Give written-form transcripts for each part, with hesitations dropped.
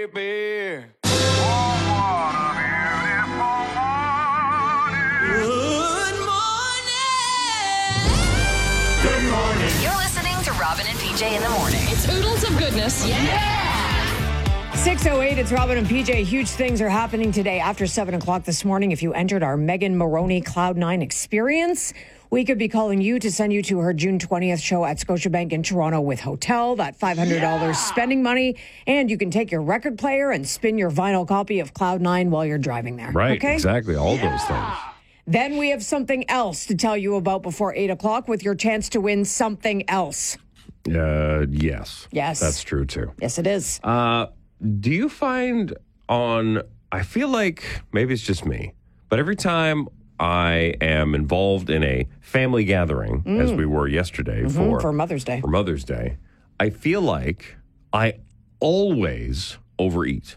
Baby. Good morning. You're listening to Robin and PJ in the morning. It's oodles of goodness. Yeah. 6:08, it's Robin and PJ. Huge things are happening today after 7 o'clock this morning. If you entered our Megan Moroney Cloud9 experience, we could be calling you to send you to her June 20th show at Scotiabank in Toronto with hotel, that $500 spending money, and you can take your record player and spin your vinyl copy of Cloud9 while you're driving there. Right, okay? exactly. All those things. Then we have something else to tell you about before 8 o'clock with your chance to win something else. Yes. Yes. That's true, too. Yes, it is. Do you find I feel like maybe it's just me, but every time I am involved in a family gathering, as we were yesterday for Mother's Day. For Mother's Day, I feel like I always overeat.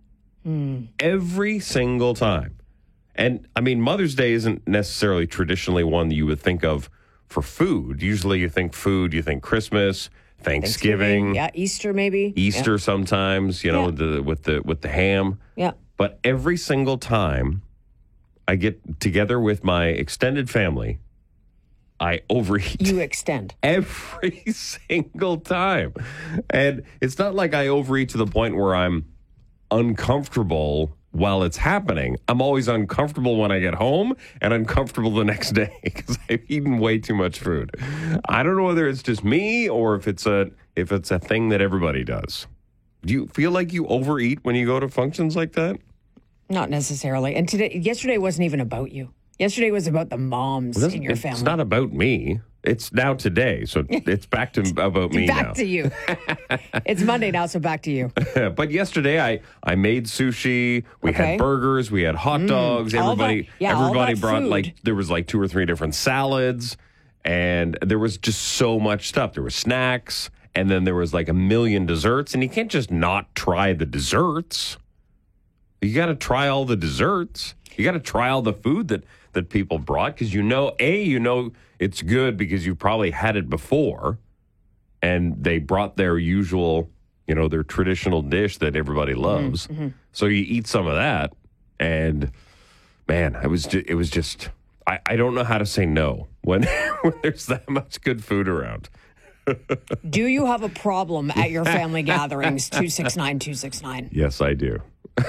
Every single time. And, I mean, Mother's Day isn't necessarily traditionally one that you would think of for food. Usually you think food, you think Christmas, Thanksgiving. Yeah, Easter maybe. Easter sometimes, with the ham. Yeah. But every single time I get together with my extended family, I overeat. You extend. Every single time. And it's not like I overeat to the point where I'm uncomfortable while it's happening. I'm always uncomfortable when I get home and uncomfortable the next day because I've eaten way too much food. I don't know whether it's just me or if it's a thing that everybody does. Do you feel like you overeat when you go to functions like that? Not necessarily. And yesterday wasn't even about you. Yesterday was about the moms in your family. It's not about me. It's now today, so it's back to about me now. Back to you. It's Monday now, so back to you. But yesterday I made sushi. We had burgers. We had hot dogs. Everybody brought there was 2 or 3 different salads, and there was just so much stuff. There were snacks, and then there was a million desserts, and you can't just not try the desserts. You got to try all the desserts. You got to try all the food that people brought because you know it's good because you probably had it before, and they brought their usual, their traditional dish that everybody loves. Mm-hmm. So you eat some of that, and man, it was just I don't know how to say no when there's that much good food around. Do you have a problem at your family gatherings? 269-269. Yes, I do.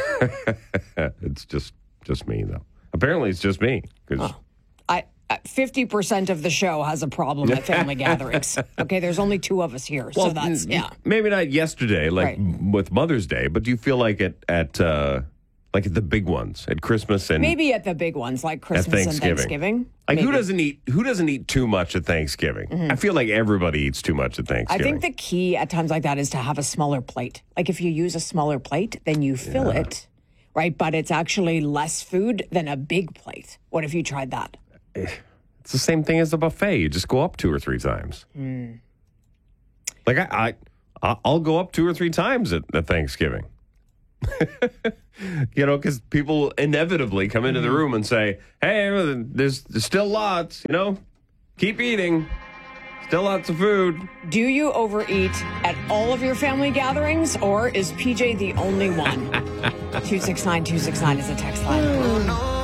It's just me though. Apparently, it's just me. 50% of the show has a problem at family gatherings. Okay, there's only 2 of us here, so that's maybe not yesterday, with Mother's Day, but do you feel like at the big ones at Christmas and maybe at the big ones like Christmas and Thanksgiving? Who doesn't eat too much at Thanksgiving? Mm-hmm. I feel like everybody eats too much at Thanksgiving. I think the key at times like that is to have a smaller plate. Like if you use a smaller plate, then you fill it, right? But it's actually less food than a big plate. What if you tried that? It's the same thing as the buffet. You just go up 2 or 3 times. I'll go up 2 or 3 times at Thanksgiving. Because people inevitably come into the room and say, hey, there's still lots, keep eating. Still lots of food. Do you overeat at all of your family gatherings, or is PJ the only one? 269-269 is a text line.